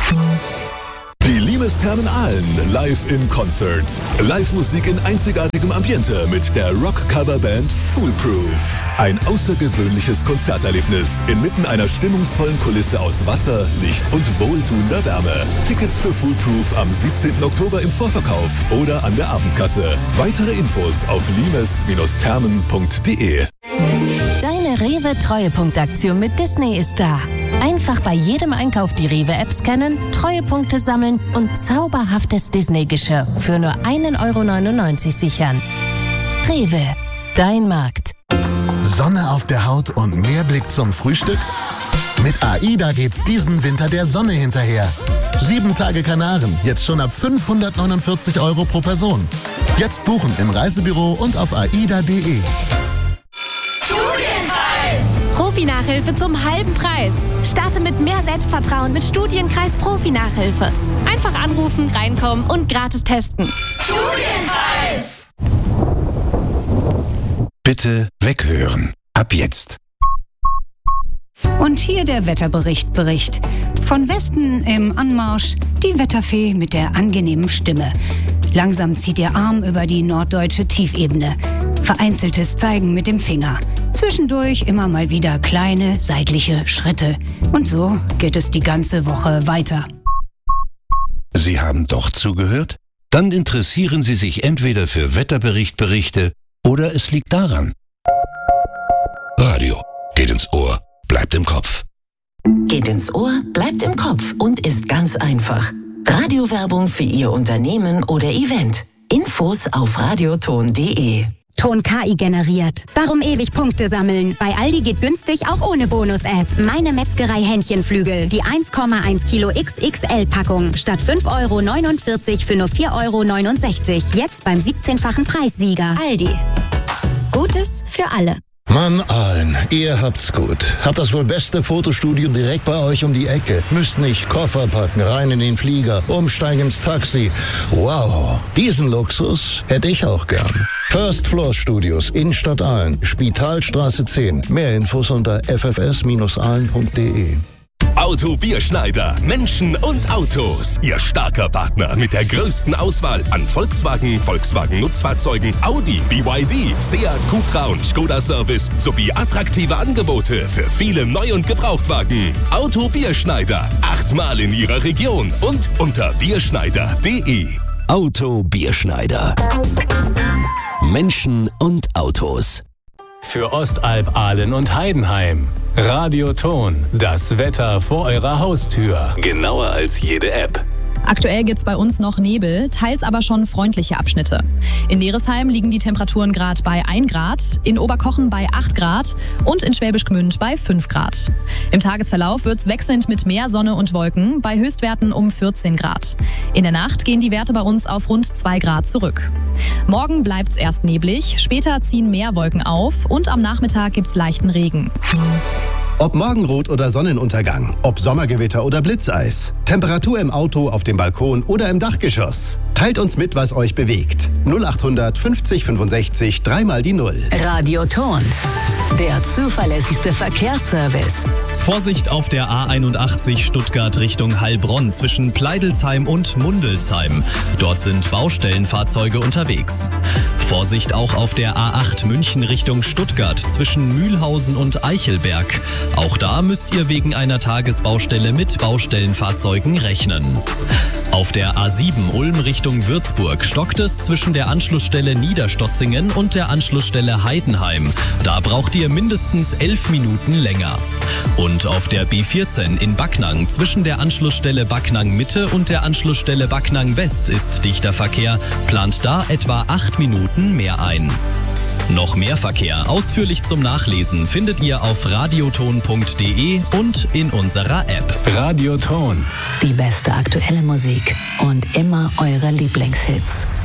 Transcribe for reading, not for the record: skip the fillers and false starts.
Die Limes Thermen Aalen live im Konzert. Live-Musik in einzigartigem Ambiente mit der Rock-Cover-Band Foolproof. Ein außergewöhnliches Konzerterlebnis inmitten einer stimmungsvollen Kulisse aus Wasser, Licht und wohltuender Wärme. Tickets für Foolproof am 17. Oktober im Vorverkauf oder an der Abendkasse. Weitere Infos auf limes-thermen.de. Deine Rewe-Treuepunktaktion mit Disney ist da. Einfach bei jedem Einkauf die Rewe-App scannen, Treuepunkte sammeln und zauberhaftes Disney-Geschirr für nur 1,99 € sichern. Rewe, dein Markt. Sonne auf der Haut und mehr Blick zum Frühstück? Mit AIDA geht's diesen Winter der Sonne hinterher. 7 Tage Kanaren, jetzt schon ab 549 € pro Person. Jetzt buchen im Reisebüro und auf aida.de. Profi-Nachhilfe zum halben Preis. Starte mit mehr Selbstvertrauen mit Studienkreis Profi-Nachhilfe. Einfach anrufen, reinkommen und gratis testen. Studienkreis! Bitte weghören. Ab jetzt. Und hier der Wetterbericht. Von Westen im Anmarsch die Wetterfee mit der angenehmen Stimme. Langsam zieht ihr Arm über die norddeutsche Tiefebene. Vereinzeltes Zeigen mit dem Finger. Zwischendurch immer mal wieder kleine seitliche Schritte. Und so geht es die ganze Woche weiter. Sie haben doch zugehört? Dann interessieren Sie sich entweder für Wetterberichte oder es liegt daran. Radio geht ins Ohr, bleibt im Kopf. Geht ins Ohr, bleibt im Kopf und ist ganz einfach. Radiowerbung für Ihr Unternehmen oder Event. Infos auf radioton.de. Ton KI generiert. Warum ewig Punkte sammeln? Bei Aldi geht günstig auch ohne Bonus-App. Meine Metzgerei Hähnchenflügel. Die 1,1 Kilo XXL-Packung. Statt 5,49 € für nur 4,69 €. Jetzt beim 17-fachen Preissieger. Aldi. Gutes für alle. Mann, Aalen, ihr habt's gut. Habt das wohl beste Fotostudio direkt bei euch um die Ecke. Müsst nicht Koffer packen, rein in den Flieger, umsteigen ins Taxi. Wow, diesen Luxus hätte ich auch gern. First Floor Studios, Innenstadt Aalen, Spitalstraße 10. Mehr Infos unter ffs-aalen.de. Auto Bierschneider. Menschen und Autos. Ihr starker Partner mit der größten Auswahl an Volkswagen, Volkswagen-Nutzfahrzeugen, Audi, BYD, Seat, Cupra und Skoda Service sowie attraktive Angebote für viele Neu- und Gebrauchtwagen. Auto Bierschneider. 8-mal in Ihrer Region und unter bierschneider.de. Auto Bierschneider. Menschen und Autos. Für Ostalb, Aalen und Heidenheim. Radioton, das Wetter vor eurer Haustür. Genauer als jede App. Aktuell gibt's bei uns noch Nebel, teils aber schon freundliche Abschnitte. In Neresheim liegen die Temperaturen gerade bei 1 Grad, in Oberkochen bei 8 Grad und in Schwäbisch Gmünd bei 5 Grad. Im Tagesverlauf wird's wechselnd mit mehr Sonne und Wolken, bei Höchstwerten um 14 Grad. In der Nacht gehen die Werte bei uns auf rund 2 Grad zurück. Morgen bleibt's erst neblig, später ziehen mehr Wolken auf und am Nachmittag gibt's leichten Regen. Ob Morgenrot oder Sonnenuntergang, ob Sommergewitter oder Blitzeis, Temperatur im Auto, auf dem Balkon oder im Dachgeschoss. Teilt uns mit, was euch bewegt. 0800 50 65 3 die 0. Radioton, der zuverlässigste Verkehrsservice. Vorsicht auf der A81 Stuttgart Richtung Heilbronn zwischen Pleidelsheim und Mundelsheim. Dort sind Baustellenfahrzeuge unterwegs. Vorsicht auch auf der A8 München Richtung Stuttgart zwischen Mühlhausen und Eichelberg. Auch da müsst ihr wegen einer Tagesbaustelle mit Baustellenfahrzeugen rechnen. Auf der A7 Ulm Richtung Würzburg stockt es zwischen der Anschlussstelle Niederstotzingen und der Anschlussstelle Heidenheim. Da braucht ihr mindestens 11 Minuten länger. Und auf der B14 in Backnang zwischen der Anschlussstelle Backnang Mitte und der Anschlussstelle Backnang West ist dichter Verkehr. Plant da etwa 8 Minuten mehr ein. Noch mehr Verkehr ausführlich zum Nachlesen findet ihr auf radioton.de und in unserer App. Radioton. Die beste aktuelle Musik und immer eure Lieblingshits.